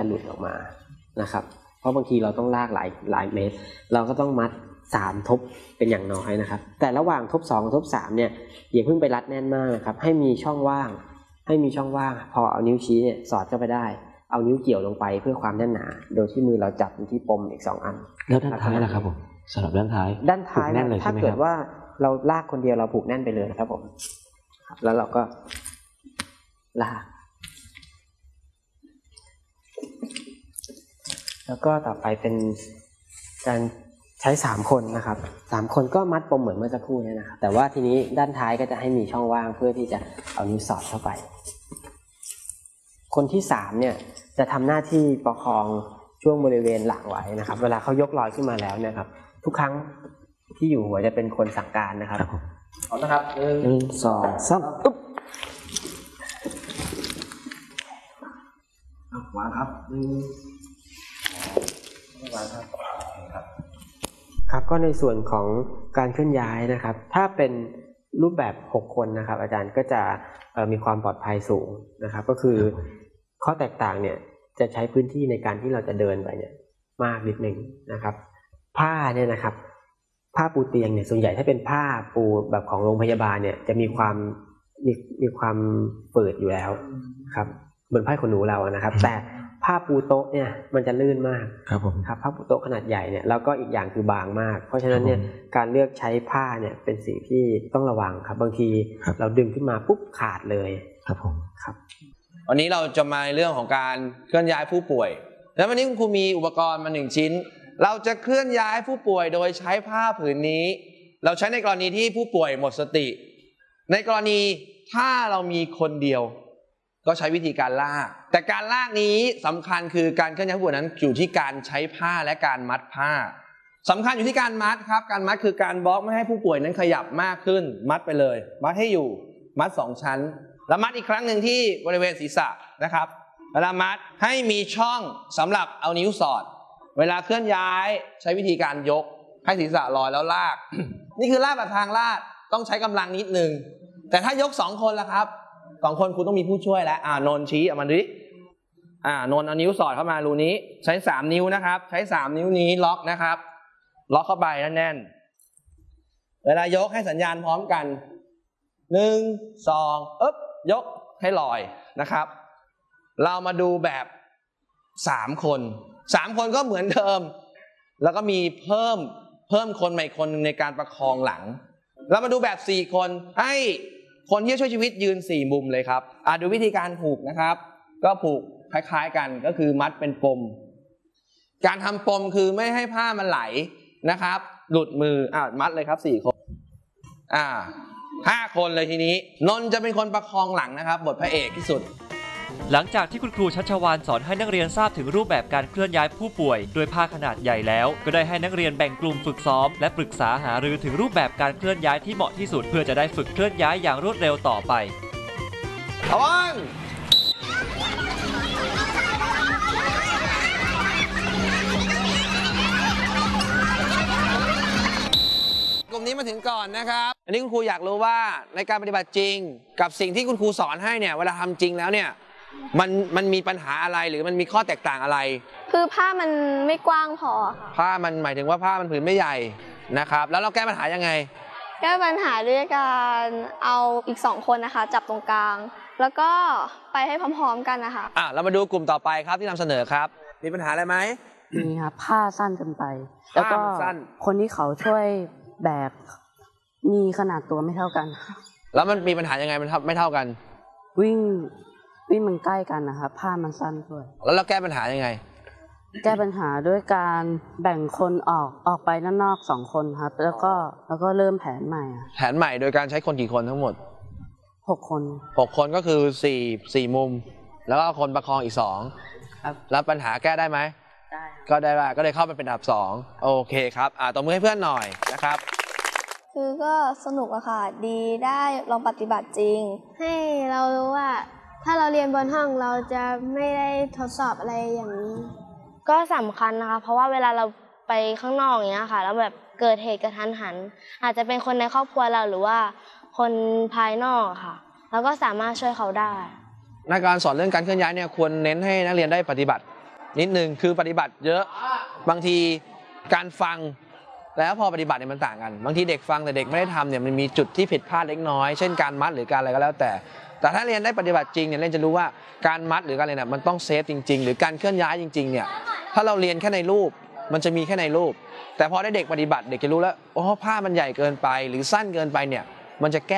หลุดออกมานะครับเพราะบางทีเราต้องลากหลายเมตรเราก็ต้องมัด3ทบเป็นอย่างน้อยนะครับแต่ระหว่างทบ2กับทบ3เนี่ยอย่าเพิ่งไปรัดแน่นมากนะครับให้มีช่องว่างพอเอานิ้วชี้เนี่ยสอดเข้าไปได้เอานิ้วเกี่ยวลงไปเพื่อความแน่นหนาโดยที่มือเราจับที่ปมอีก2อันแล้วด้านท้ายล่ะครับผมสำหรับด้านท้ายถ้าเกิดว่าเราลากคนเดียวเราผูกแน่นไปเลยนะครับผมแล้วเราก็ลากแล้วก็ต่อไปเป็นการใช้3คนนะครับ3คนก็มัดปมเหมือนเมื่อสักครู่นี้นะครับแต่ว่าทีนี้ด้านท้ายก็จะให้มีช่องว่างเพื่อที่จะเอานิ้วสอดเข้าไปคนที่3เนี่ยจะทำหน้าที่ประคองช่วงบริเวณหลังไว้นะครับเวลาเขายกลอยขึ้นมาแล้วเนี่ยครับทุกครั้งที่อยู่หัวจะเป็นคนสั่งการนะครับพร้อมนะครับ1 2 3ปุ๊บวางครับวางครับก็ในส่วนของการเคลื่อนย้ายนะครับถ้าเป็นรูปแบบ6คนนะครับอาจารย์ก็จะมีความปลอดภัยสูงนะครับก็คือข้อแตกต่างเนี่ยจะใช้พื้นที่ในการที่เราจะเดินไปเนี่ยมากนิดนึงนะครับผ้าเนี่ยนะครับผ้าปูเตียงเนี่ยส่วนใหญ่ถ้าเป็นผ้าปูแบบของโรงพยาบาลเนี่ยจะมีความฝืดอยู่แล้วครับเหมือนผ้าขนหนูเรานะครับแต่ผ้าปูโต๊ะเนี่ยมันจะลื่นมากครับผมครับผ้าปูโต๊ะขนาดใหญ่เนี่ยแล้วก็อีกอย่างคือบางมากเพราะฉะนั้นเนี่ยการเลือกใช้ผ้าเนี่ยเป็นสิ่งที่ต้องระวังครับบางทีเราดึงขึ้นมาปุ๊บขาดเลยครับผมครับวันนี้เราจะมาเรื่องของการเคลื่อนย้ายผู้ป่วยแล้ววันนี้คุณครูมีอุปกรณ์มา1ชิ้นเราจะเคลื่อนย้ายผู้ป่วยโดยใช้ผ้าผืนนี้เราใช้ในกรณีที่ผู้ป่วยหมดสติในกรณีถ้าเรามีคนเดียวก็ใช้วิธีการลากแต่การลากนี้สำคัญคือการเคลื่อนย้ายผู้ป่วยนั้นอยู่ที่การใช้ผ้าและการมัดผ้าสำคัญอยู่ที่การมัดครับการมัดคือการบล็อกไม่ให้ผู้ป่วยนั้นขยับมากขึ้นมัดไปเลยมัดให้อยู่มัด2ชั้นแล้วมัดอีกครั้งหนึ่งที่บริเวณศีรษะนะครับเวลามัดให้มีช่องสำหรับเอานิ้วสอดเวลาเคลื่อนย้ายใช้วิธีการยกให้ศีรษะลอยแล้วลาก นี่คือลากแบบทางลาดต้องใช้กำลังนิดนึงแต่ถ้ายก2คนล่ะครับ2คนคุณต้องมีผู้ช่วยแล้วนนชี้ออกมาดินนเอานิ้วสอดเข้ามารูนี้ใช้3นิ้วนะครับใช้3นิ้วนี้ล็อกนะครับล็อกเข้าไปแน่นๆเวลายกให้สัญญาณพร้อมกัน1 2ยกให้ลอยนะครับเรามาดูแบบ3คนก็เหมือนเดิมแล้วก็มีเพิ่มคนใหม่คนในการประคองหลังเรามาดูแบบ4คนให้คนที่ช่วยชีวิตยืน4มุมเลยครับดูวิธีการผูกนะครับก็ผูกคล้ายๆกันก็คือมัดเป็นปมการทำปมคือไม่ให้ผ้ามันไหลนะครับหลุดมือมัดเลยครับ4คน5คนเลยทีนี้นนจะเป็นคนประคองหลังนะครับบทพระเอกที่สุดหลังจากที่คุณครูชัชวาลสอนให้นักเรียนทราบถึงรูปแบบการเคลื่อนย้ายผู้ป่วยด้วยผ้าขนาดใหญ่แล้วก็ได้ให้นักเรียนแบ่งกลุ่มฝึกซ้อมและปรึกษาหารือถึงรูปแบบการเคลื่อนย้ายที่เหมาะที่สุดเพื่อจะได้ฝึกเคลื่อนย้ายอย่างรวดเร็วต่อไประวังกลุ่มนี้มาถึงก่อนนะครับอันนี้คุณครูอยากรู้ว่าในการปฏิบัติจริงกับสิ่งที่คุณครูสอนให้เนี่ยเวลาทำจริงแล้วเนี่ยมันมีปัญหาอะไรหรือมันมีข้อแตกต่างอะไรคือผ้ามันไม่กว้างพอผ้ามันหมายถึงว่าผ้ามันผืนไม่ใหญ่นะครับแล้วเราแก้ปัญหายังไงแก้ปัญหาด้วยการเอาอีก2คนนะคะจับตรงกลางแล้วก็ไปให้พร้อมๆกันนะคะเรามาดูกลุ่มต่อไปครับที่นำเสนอครับมีปัญหาอะไรไหมมีครับผ้าสั้นเกินไปแล้วก็คนที่เขาช่วยแบกมีขนาดตัวไม่เท่ากันแล้วมันมีปัญหายังไงมันไม่เท่ากันวิ่งมันใกล้กันนะครับผ้ามันสั้นด้วยแล้วเราแก้ปัญหายังไงแก้ปัญหาด้วยการแบ่งคนออกไปด้านนอก2คนครับแล้วก็เริ่มแผนใหม่แผนใหม่โดยการใช้คนกี่คนทั้งหมด 6 คนก็คือ4มุมแล้วก็คนประคองอีก2ครับแล้วปัญหาแก้ได้ไหมได้ก็เลยเข้าไปเป็นอันดับ2โอเคครับตบมือให้เพื่อนหน่อยนะครับคือก็สนุกอะค่ะดีได้ลองปฏิบัติจริงให้เรารู้ว่าถ้าเราเรียนบนห้องเราจะไม่ได้ทดสอบอะไรอย่างนี้ก็สำคัญนะคะเพราะว่าเวลาเราไปข้างนอกอย่างเงี้ยค่ะแล้วแบบเกิดเหตุกระทันหันอาจจะเป็นคนในครอบครัวเราหรือว่าคนภายนอกค่ะแล้วก็สามารถช่วยเขาได้ในการสอนเรื่องการเคลื่อนย้ายเนี่ยควรเน้นให้นักเรียนได้ปฏิบัตินิดนึงคือปฏิบัติเยอะบางทีการฟังแล้วพอปฏิบัติเนี่ยมันต่างกันบางทีเด็กฟังแต่เด็กไม่ได้ทำเนี่ยมันมีจุดที่ผิดพลาดเล็กน้อยเช่นการมัดหรือการอะไรก็แล้วแต่ถ้าเรียนได้ปฏิบัติจริงเนี่ยเรียนจะรู้ว่าการมัดหรือการอะไรเนี่ยมันต้องเซฟจริงๆหรือการเคลื่อนย้ายจริงๆเนี่ยถ้าเราเรียนแค่ในรูปมันจะมีแค่ในรูปแต่พอได้เด็กปฏิบัติเด็กจะรู้แล้วผ้ามันใหญ่เกินไปหรือสั้นเกินไปเนี่ยมันจะแก้